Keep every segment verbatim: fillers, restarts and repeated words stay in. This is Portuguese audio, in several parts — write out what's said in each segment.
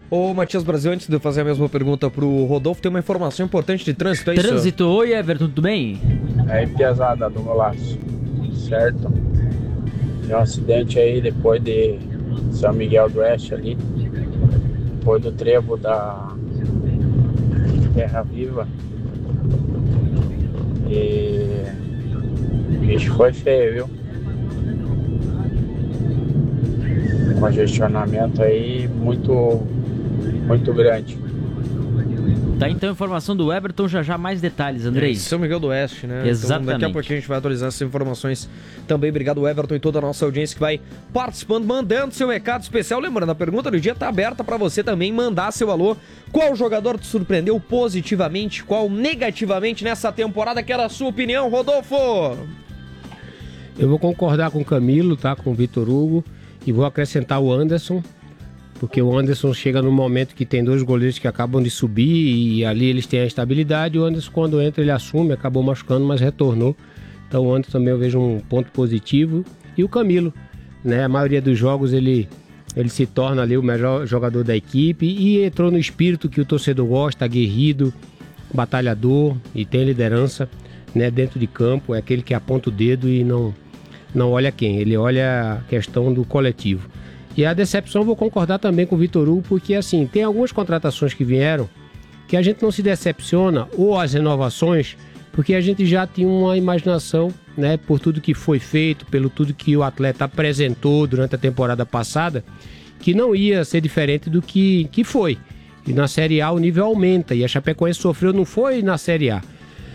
Ô, Matias Brasil, antes de eu fazer a mesma pergunta pro Rodolfo, tem uma informação importante de trânsito, é isso? Trânsito, oi Everton, tudo bem? Aí, piazada do meu laço, certo? Tem um acidente aí depois de São Miguel do Oeste ali, depois do trevo da Terra Viva. E o bicho foi feio, viu? Congestionamento aí muito, muito grande. Tá, então, informação do Everton, já já mais detalhes, Andrei. É, São Miguel do Oeste, né? Exatamente. Então, daqui a pouquinho a gente vai atualizar essas informações também. Obrigado, Everton, e toda a nossa audiência que vai participando, mandando seu recado especial. Lembrando, a pergunta do dia tá aberta para você também mandar seu alô. Qual jogador te surpreendeu positivamente, qual negativamente nessa temporada? Quero a sua opinião, Rodolfo! Eu vou concordar com o Camilo, tá? Com o Vitor Hugo, e vou acrescentar o Anderson, porque o Anderson chega no momento que tem dois goleiros que acabam de subir e ali eles têm a estabilidade. O Anderson, quando entra, ele assume, acabou machucando, mas retornou. Então o Anderson também eu vejo um ponto positivo. E o Camilo, né? A maioria dos jogos ele, ele se torna ali o melhor jogador da equipe e entrou no espírito que o torcedor gosta, aguerrido, batalhador e tem liderança, né? Dentro de campo, é aquele que aponta o dedo e não, não olha quem, ele olha a questão do coletivo. E a decepção, vou concordar também com o Vitor Hugo, porque assim, tem algumas contratações que vieram que a gente não se decepciona, ou as renovações, porque a gente já tinha uma imaginação, né, por tudo que foi feito, pelo tudo que o atleta apresentou durante a temporada passada, que não ia ser diferente do que, que foi. E na Série A o nível aumenta, e a Chapecoense sofreu, não foi na Série A.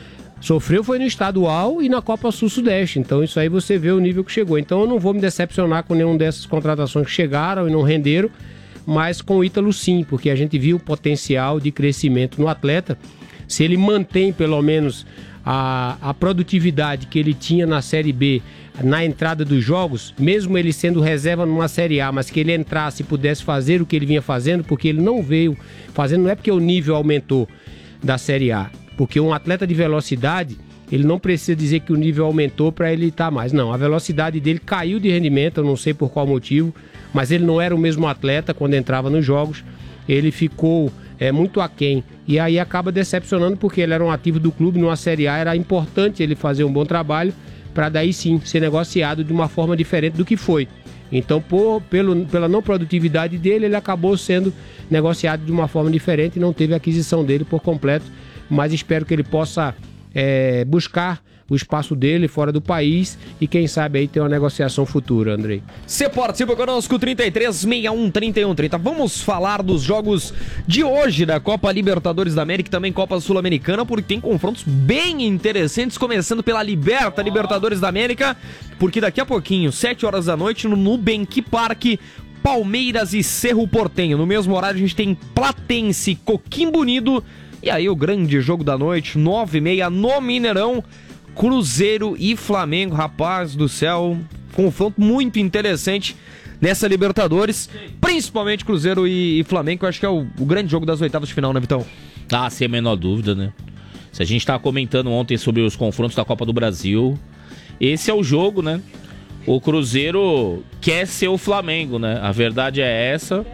Sofreu foi no estadual e na Copa Sul-Sudeste. Então isso aí você vê o nível que chegou. Então eu não vou me decepcionar com nenhuma dessas contratações que chegaram e não renderam, mas com o Ítalo sim, porque a gente viu o potencial de crescimento no atleta. Se ele mantém pelo menos a, a produtividade que ele tinha na Série B, na entrada dos jogos, mesmo ele sendo reserva numa Série A, mas que ele entrasse e pudesse fazer o que ele vinha fazendo, porque ele não veio fazendo, não é porque o nível aumentou da Série A. Porque um atleta de velocidade, ele não precisa dizer que o nível aumentou para ele estar mais. Não, a velocidade dele caiu de rendimento, eu não sei por qual motivo, mas ele não era o mesmo atleta quando entrava nos jogos. Ele ficou é, muito aquém. E aí acaba decepcionando porque ele era um ativo do clube numa Série A, era importante ele fazer um bom trabalho para daí sim ser negociado de uma forma diferente do que foi. Então, por, pelo, pela não produtividade dele, ele acabou sendo negociado de uma forma diferente e não teve a aquisição dele por completo. Mas espero que ele possa é, buscar o espaço dele fora do país e quem sabe aí ter uma negociação futura, Andrei. Você participa conosco, trinta e três, sessenta e um, trinta e um, trinta. Vamos falar dos jogos de hoje da Copa Libertadores da América e também Copa Sul-Americana, porque tem confrontos bem interessantes, começando pela Liberta Libertadores da América, porque daqui a pouquinho, sete horas da noite, no Nubank Parque, Palmeiras e Cerro Porteño. No mesmo horário a gente tem Platense, Coquimbo Unido. E aí o grande jogo da noite, nove e meia no Mineirão, Cruzeiro e Flamengo. Rapaz do céu, confronto muito interessante nessa Libertadores, principalmente Cruzeiro e, e Flamengo, eu acho que é o, o grande jogo das oitavas de final, né, Vitão? Ah, sem a menor dúvida, né? Se a gente estava comentando ontem sobre os confrontos da Copa do Brasil, esse é o jogo, né? O Cruzeiro quer ser o Flamengo, né? A verdade é essa.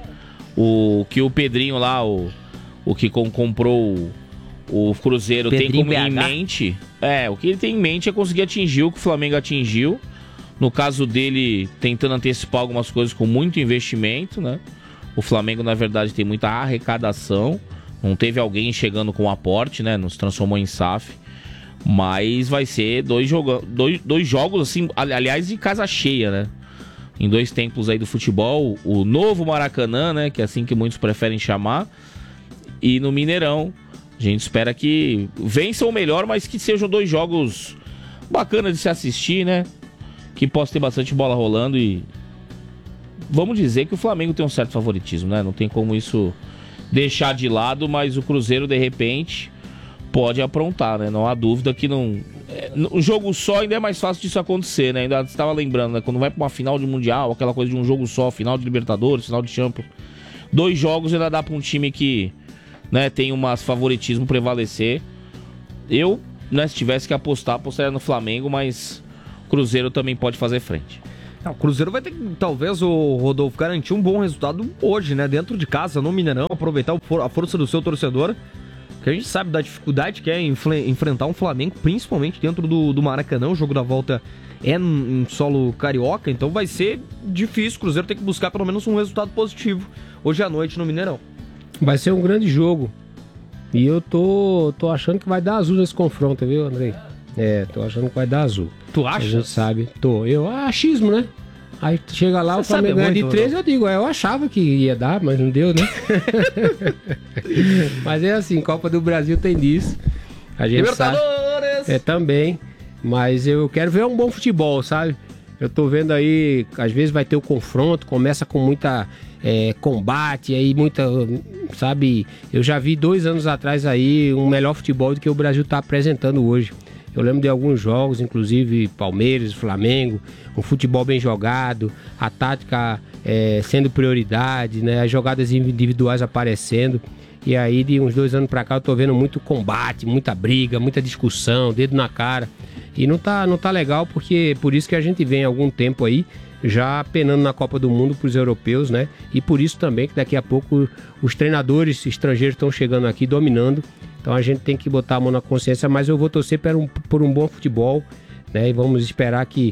O que o Pedrinho lá, o O que com, comprou o, o Cruzeiro Pedrinho tem como em mente. É, o que ele tem em mente é conseguir atingir o que o Flamengo atingiu. No caso dele, tentando antecipar algumas coisas com muito investimento, né? O Flamengo, na verdade, tem muita arrecadação. Não teve alguém chegando com aporte, né? Não se transformou em S A F. Mas vai ser dois, joga dois, dois jogos, assim, aliás, de casa cheia, né? Em dois templos aí do futebol. O novo Maracanã, né? Que é assim que muitos preferem chamar. E no Mineirão, a gente espera que vençam o melhor, mas que sejam dois jogos bacanas de se assistir, né? Que possa ter bastante bola rolando e... Vamos dizer que o Flamengo tem um certo favoritismo, né? Não tem como isso deixar de lado, mas o Cruzeiro, de repente, pode aprontar, né? Não há dúvida que não... Um jogo só ainda é mais fácil disso acontecer, né? Ainda estava lembrando, né? Quando vai para uma final de Mundial, aquela coisa de um jogo só, final de Libertadores, final de Champions. Dois jogos ainda dá para um time que... né, tem umas favoritismo prevalecer. Eu, né, se tivesse que apostar, apostaria no Flamengo, mas o Cruzeiro também pode fazer frente. O Cruzeiro vai ter que, talvez, o Rodolfo, garantir um bom resultado hoje, né? Dentro de casa, no Mineirão, aproveitar a força do seu torcedor. Porque a gente sabe da dificuldade que é enfrentar um Flamengo, principalmente dentro do, do Maracanã. O jogo da volta é em solo carioca, então vai ser difícil. O Cruzeiro tem que buscar pelo menos um resultado positivo hoje à noite no Mineirão. Vai ser um grande jogo. E eu tô, tô achando que vai dar azul nesse confronto, viu, Andrei? É, tô achando que vai dar azul. Tu acha? A gente sabe. Tô. Eu, achismo, né? Aí chega lá, Você o Flamengo ganha de três, eu digo, eu achava que ia dar, mas não deu, né? Mas é assim, Copa do Brasil tem disso. A gente Libertadores! Sabe, é também. Mas eu quero ver um bom futebol, sabe? Eu tô vendo aí, às vezes vai ter o confronto, começa com muita é, combate, aí muita, sabe? Eu já vi dois anos atrás aí um melhor futebol do que o Brasil tá apresentando hoje. Eu lembro de alguns jogos, inclusive Palmeiras, Flamengo, um futebol bem jogado, a tática é, sendo prioridade, né? As jogadas individuais aparecendo. E aí de uns dois anos pra cá eu tô vendo muito combate, muita briga, muita discussão, dedo na cara. E não tá, não tá legal, porque por isso que a gente vem há algum tempo aí já penando na Copa do Mundo pros europeus, né? E por isso também que daqui a pouco os treinadores estrangeiros estão chegando aqui dominando. Então a gente tem que botar a mão na consciência, mas eu vou torcer por um, por um bom futebol, né? E vamos esperar que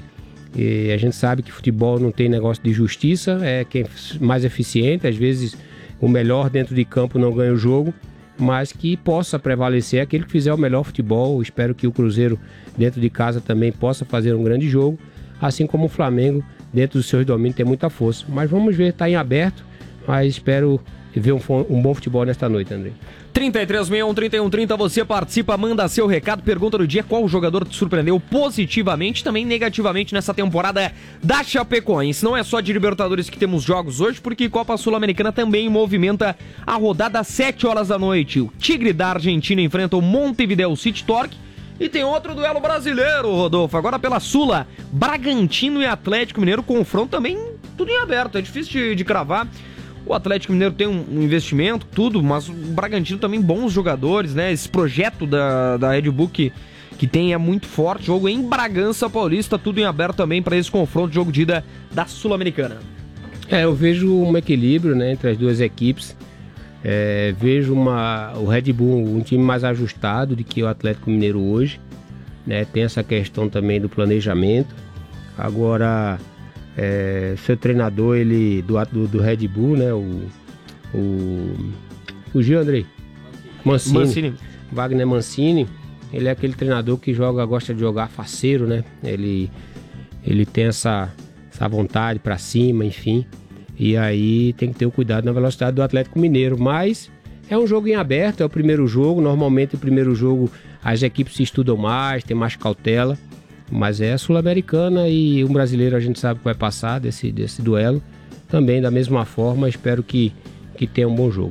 e a gente sabe que futebol não tem negócio de justiça, é quem é mais eficiente, às vezes o melhor dentro de campo não ganha o jogo, mas que possa prevalecer aquele que fizer o melhor futebol. Espero que o Cruzeiro dentro de casa também possa fazer um grande jogo, assim como o Flamengo dentro dos seus domínios tem muita força. Mas vamos ver, está em aberto, mas espero ver um, um bom futebol nesta noite, André. trinta e três, sessenta e um, trinta e um, trinta, você participa, manda seu recado, pergunta do dia, qual jogador te surpreendeu positivamente, também negativamente nessa temporada da Chapecoense. Não é só de Libertadores que temos jogos hoje, porque Copa Sul-Americana também movimenta a rodada às sete horas da noite. O Tigre da Argentina enfrenta o Montevideo City Torque. E tem outro duelo brasileiro, Rodolfo, agora pela Sula, Bragantino e Atlético Mineiro, confronto também tudo em aberto, é difícil de, de cravar. O Atlético Mineiro tem um, um investimento, tudo, mas o Bragantino também bons jogadores, né? Esse projeto da, da Red Bull que, que tem é muito forte, jogo em Bragança Paulista, tudo em aberto também para esse confronto, jogo de ida da Sul-Americana. É, eu vejo um equilíbrio, né, entre as duas equipes. É, vejo uma, o Red Bull um time mais ajustado do que o Atlético Mineiro hoje, né? Tem essa questão também do planejamento. Agora, é, seu treinador ele, do, do, do Red Bull, né? O, o, fugiu, Andrei? Mancini. Mancini. Wagner Mancini. Ele é aquele treinador que joga, gosta de jogar faceiro, né? Ele, ele tem essa, essa vontade pra cima, enfim. E aí tem que ter o cuidado na velocidade do Atlético Mineiro. Mas é um jogo em aberto, é o primeiro jogo. Normalmente o primeiro jogo as equipes se estudam mais, tem mais cautela. Mas é a Sul-Americana e um brasileiro a gente sabe que vai passar desse, desse duelo. Também da mesma forma, espero que, que tenha um bom jogo.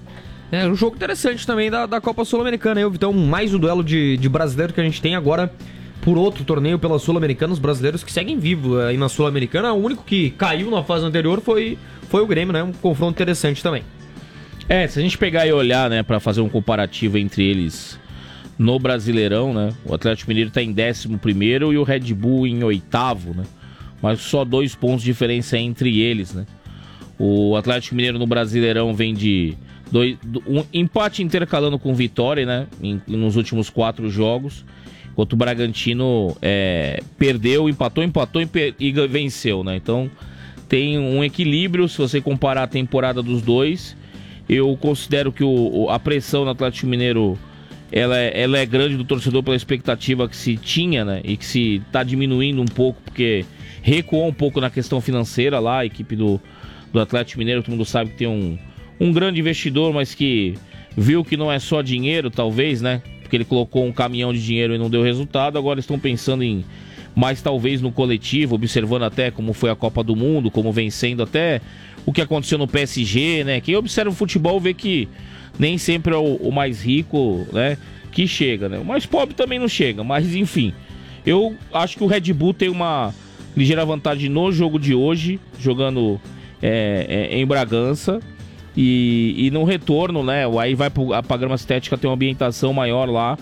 É um jogo interessante também da, da Copa Sul-Americana. Então mais o duelo de, de brasileiro que a gente tem agora por outro torneio pela Sul-Americana, os brasileiros que seguem vivos aí na Sul-Americana. O único que caiu na fase anterior foi, foi o Grêmio, né? Um confronto interessante também. É, se a gente pegar e olhar, né, pra fazer um comparativo entre eles no Brasileirão, né? O Atlético Mineiro tá em décimo primeiro e o Red Bull em oitavo, né? Mas só dois pontos de diferença entre eles, né? O Atlético Mineiro no Brasileirão vem de dois, um empate intercalando com vitória, né? Em, nos últimos quatro jogos. Enquanto o Bragantino é, perdeu, empatou, empatou e, e venceu, né? Então tem um equilíbrio se você comparar a temporada dos dois. Eu considero que o, a pressão no Atlético Mineiro ela é, ela é grande do torcedor pela expectativa que se tinha, né? E que se está diminuindo um pouco, porque recuou um pouco na questão financeira lá, a equipe do, do Atlético Mineiro. Todo mundo sabe que tem um, um grande investidor, mas que viu que não é só dinheiro, talvez, né? Porque ele colocou um caminhão de dinheiro e não deu resultado. Agora estão pensando em mais talvez no coletivo, observando até como foi a Copa do Mundo, como vencendo até o que aconteceu no P S G, né? Quem observa o futebol vê que nem sempre é o, o mais rico, né, que chega, né? O mais pobre também não chega, mas enfim. Eu acho que o Red Bull tem uma ligeira vantagem no jogo de hoje, jogando é, é, em Bragança. E, e no retorno, né? Aí vai pra grama sintética, tem uma ambientação maior lá.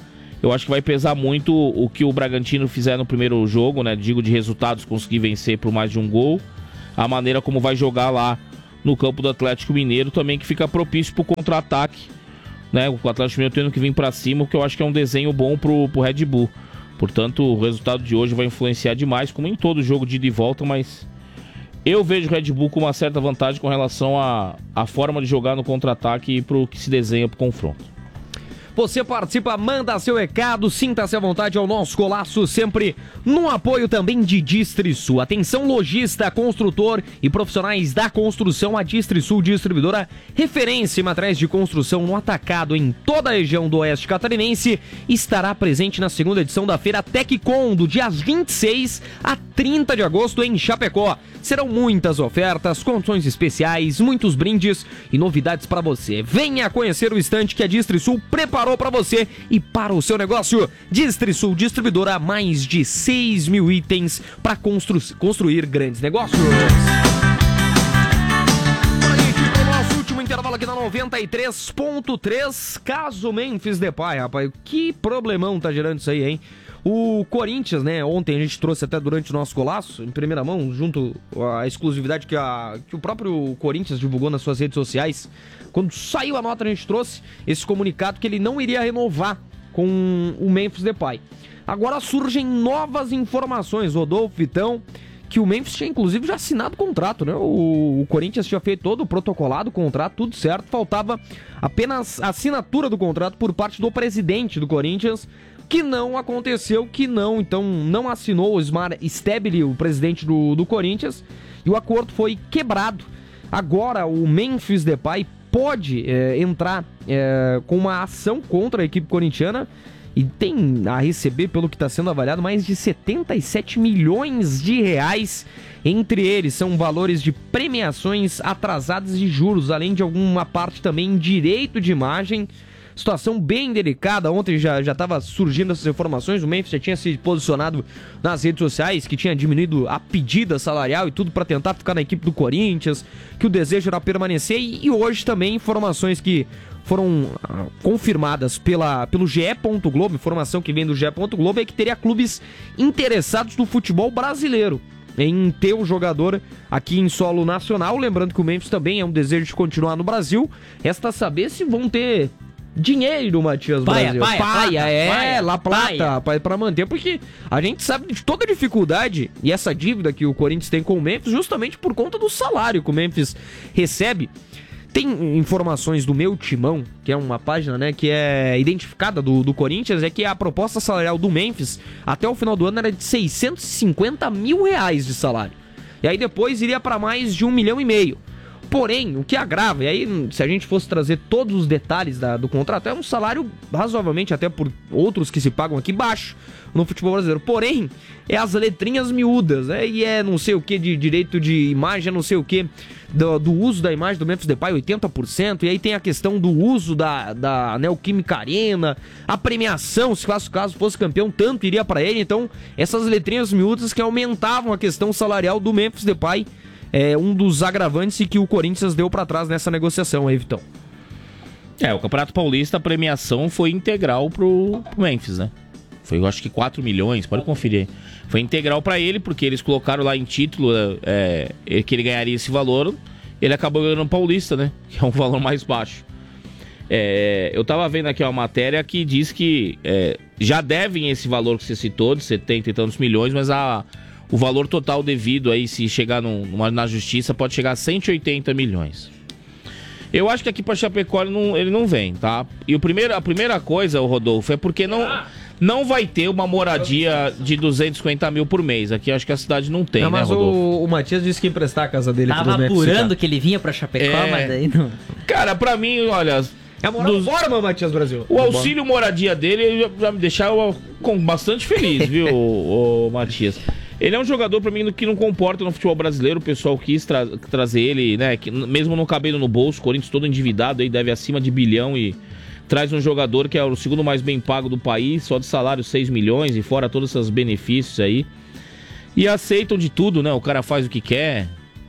eu acho que vai pesar muito o que o Bragantino fizer no primeiro jogo, né? Digo de resultados, conseguir vencer por mais de um gol. A maneira como vai jogar lá no campo do Atlético Mineiro também, que fica propício pro contra-ataque, né? O Atlético Mineiro tendo que vir para cima, porque eu acho que é um desenho bom pro, pro Red Bull. Portanto, o resultado de hoje vai influenciar demais, como em todo jogo de ida e volta, mas eu vejo o Red Bull com uma certa vantagem com relação à, à forma de jogar no contra-ataque e pro que se desenha pro confronto. Você participa, manda seu recado, sinta-se à vontade ao nosso Golaço, sempre no apoio também de Distrisul. Atenção lojista, construtor e profissionais da construção, a Distrisul Distribuidora, referência em materiais de construção no atacado em toda a região do Oeste Catarinense, estará presente na segunda edição da Feira TecCon, do dia vinte e seis a trinta de agosto em Chapecó. Serão muitas ofertas, condições especiais, muitos brindes e novidades para você. Venha conhecer o estande que a Distrisul preparou para você e para o seu negócio. Distrisul Distribuidora, mais de seis mil itens para constru construir grandes negócios. Para gente, para o nosso último intervalo aqui na noventa e três ponto três, caso Memphis Depay, rapaz, que problemão tá gerando isso aí, hein? O Corinthians, né, ontem a gente trouxe até durante o nosso Golaço, em primeira mão, junto à exclusividade que, a, que o próprio Corinthians divulgou nas suas redes sociais. Quando saiu a nota, a gente trouxe esse comunicado que ele não iria renovar com o Memphis Depay. Agora surgem novas informações, Rodolfo, Vitão, que o Memphis tinha inclusive já assinado o contrato, né? O, o Corinthians tinha feito todo o protocolado, o contrato, tudo certo, faltava apenas a assinatura do contrato por parte do presidente do Corinthians, que não aconteceu, que não, então não assinou o Ismar Stebili, o presidente do, do Corinthians, e o acordo foi quebrado. Agora o Memphis Depay pode é, entrar é, com uma ação contra a equipe corintiana e tem a receber, pelo que está sendo avaliado, mais de setenta e sete milhões de reais. Entre eles são valores de premiações atrasadas de juros, além de alguma parte também em direito de imagem. Situação bem delicada. Ontem já estava surgindo essas informações. O Memphis já tinha se posicionado nas redes sociais que tinha diminuído a pedida salarial e tudo para tentar ficar na equipe do Corinthians, que o desejo era permanecer. E, e hoje também informações que foram ah, confirmadas pela, pelo G E. Globo, informação que vem do G E. Globo, é que teria clubes interessados no futebol brasileiro em ter o jogador aqui em solo nacional. Lembrando que o Memphis também é um desejo de continuar no Brasil. Resta saber se vão ter dinheiro, Matias paia, Brasil. Paia, paia, plata, é, paia, La Plata, paia. pra, pra manter, porque a gente sabe de toda a dificuldade e essa dívida que o Corinthians tem com o Memphis, justamente por conta do salário que o Memphis recebe. Tem informações do Meu Timão, que é uma página, né, que é identificada do, do Corinthians, é que a proposta salarial do Memphis até o final do ano era de seiscentos e cinquenta mil reais de salário. E aí depois iria para mais de um milhão e meio. Porém, o que agrava, e aí se a gente fosse trazer todos os detalhes da, do contrato, é um salário razoavelmente, até por outros que se pagam aqui, baixo no futebol brasileiro. Porém, é as letrinhas miúdas, né? E é não sei o que de direito de imagem, é não sei o que do, do uso da imagem do Memphis Depay, oitenta por cento. E aí tem a questão do uso da, da Neoquímica Arena, a premiação, se caso, caso fosse campeão, tanto iria para ele. Então, essas letrinhas miúdas que aumentavam a questão salarial do Memphis Depay, é um dos agravantes e que o Corinthians deu pra trás nessa negociação aí, Vitão. É, o Campeonato Paulista, a premiação foi integral pro, pro Memphis, né? Foi, eu acho que quatro milhões, pode conferir. Foi integral pra ele, porque eles colocaram lá em título é, que ele ganharia esse valor. Ele acabou ganhando o Paulista, né? Que é um valor mais baixo. É, eu tava vendo aqui uma matéria que diz que é, já devem esse valor que você citou, de setenta e tantos milhões, mas a... o valor total devido aí, se chegar numa, na justiça, pode chegar a cento e oitenta milhões. Eu acho que aqui para Chapecó ele não, ele não vem, tá? E o primeiro, a primeira coisa, o Rodolfo, é porque não, não vai ter uma moradia de duzentos e cinquenta mil por mês. Aqui acho que a cidade não tem, não, né, mas Rodolfo? O, o Matias disse que ia emprestar a casa dele. Tava apurando que ele vinha para Chapecó, é... mas daí não... Cara, pra mim, olha... É a moral dos... forma, Matias Brasil. O auxílio moradia dele já, já me deixava com bastante feliz, viu, o, o Matias? Ele é um jogador, pra mim, que não comporta no futebol brasileiro. O pessoal quis tra trazer ele, né? Que, mesmo não cabendo no bolso, o Corinthians todo endividado aí, deve acima de bilhão, e traz um jogador que é o segundo mais bem pago do país, só de salário seis milhões, e fora todos esses benefícios aí. E aceitam de tudo, né? O cara faz o que quer.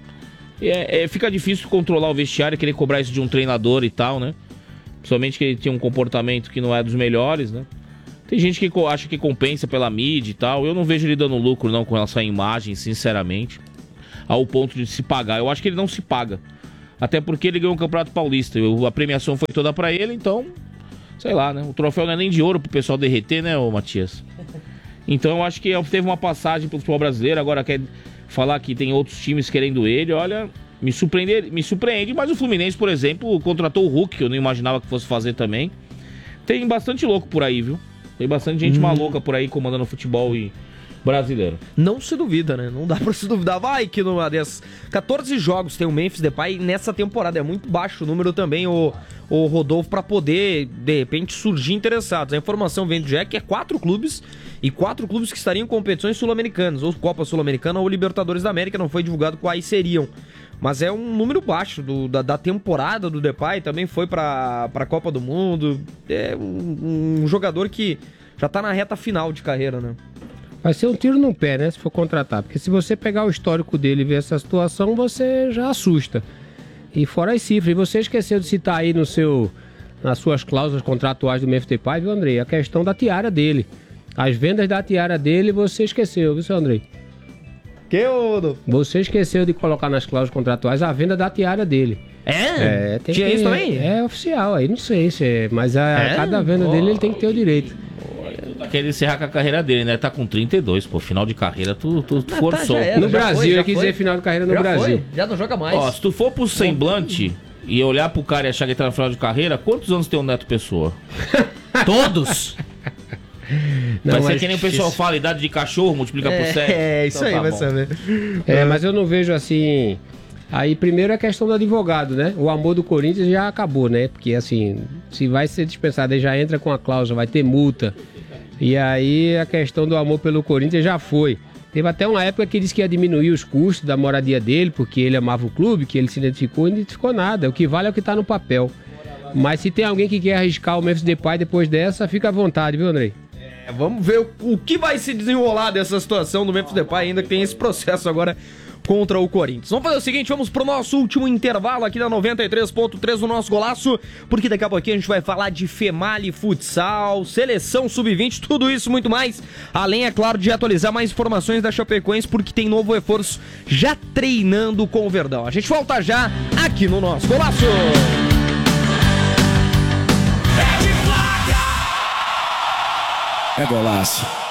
É, é, fica difícil controlar o vestiário, querer cobrar isso de um treinador e tal, né? Principalmente que ele tinha um comportamento que não é dos melhores, né? Tem gente que acha que compensa pela mídia e tal. Eu não vejo ele dando lucro não com relação à imagem, sinceramente, ao ponto de se pagar. Eu acho que ele não se paga. Até porque ele ganhou um Campeonato Paulista. A premiação foi toda pra ele, então, sei lá, né? O troféu não é nem de ouro pro pessoal derreter, né, ô Matias? Então eu acho que teve uma passagem pro futebol brasileiro. Agora quer falar que tem outros times querendo ele, olha... Me surpreende, me surpreende, mas o Fluminense, por exemplo, contratou o Hulk, que eu não imaginava que fosse fazer também. Tem bastante louco por aí, viu? Tem bastante gente hum. maluca por aí comandando o futebol e brasileiro. Não se duvida, né? Não dá pra se duvidar. Vai que numa dessas quatorze jogos tem o Memphis Depay nessa temporada. É muito baixo o número também, o, o Rodolfo, pra poder, de repente, surgir interessados. A informação vem do Jack que é quatro clubes e quatro clubes que estariam em competições sul-americanas, ou Copa Sul-Americana ou Libertadores da América. Não foi divulgado quais seriam. Mas é um número baixo do, da, da temporada do Depay, também foi pra, pra Copa do Mundo. É um, um jogador que já tá na reta final de carreira, né? Vai ser um tiro no pé, né, se for contratar. Porque se você pegar o histórico dele e ver essa situação, você já assusta. E fora as cifras. E você esqueceu de citar aí no seu, nas suas cláusulas contratuais do Memphis Depay, viu, Andrei? A questão da tiara dele. As vendas da tiara dele você esqueceu, viu, seu Andrei? Que o... Você esqueceu de colocar nas cláusulas contratuais a venda da tiara dele. É? É tem Tinha que, isso também? É oficial, aí não sei se é, mas a, é? cada venda oh. dele ele tem que ter o direito. Tá querendo encerrar com a carreira dele, né? Tá com trinta e dois, pô. Final de carreira, tu, tu, tu ah, forçou. Tá, era, no Brasil, foi, eu quis dizer final de carreira no já Brasil. Foi. Já não joga mais. Ó, se tu for pro semblante e olhar pro cara e achar que ele tá no final de carreira, quantos anos tem o Neto Pessoa? Todos! Não, vai ser mas... que nem o pessoal fala, idade de cachorro, multiplica é, por sete. É, isso então, aí, tá vai bom. Saber. É, mas eu não vejo assim... Aí primeiro é a questão do advogado, né? O amor do Corinthians já acabou, né? Porque assim, se vai ser dispensado, ele já entra com a cláusula, vai ter multa. E aí a questão do amor pelo Corinthians já foi. Teve até uma época que disse que ia diminuir os custos da moradia dele, porque ele amava o clube, que ele se identificou e não identificou nada. O que vale é o que tá no papel. Mas se tem alguém que quer arriscar o Memphis Depay depois dessa, fica à vontade, viu, Andrei? É, vamos ver o, o que vai se desenrolar dessa situação do Memphis Depay, ainda que tem esse processo agora contra o Corinthians. Vamos fazer o seguinte, vamos pro nosso último intervalo aqui da noventa e três ponto três do nosso Golaço, porque daqui a pouquinho a gente vai falar de Female Futsal, Seleção sub vinte, tudo isso muito mais, além, é claro, de atualizar mais informações da Chapecoense, porque tem novo reforço já treinando com o Verdão. A gente volta já aqui no nosso Golaço. É Golaço.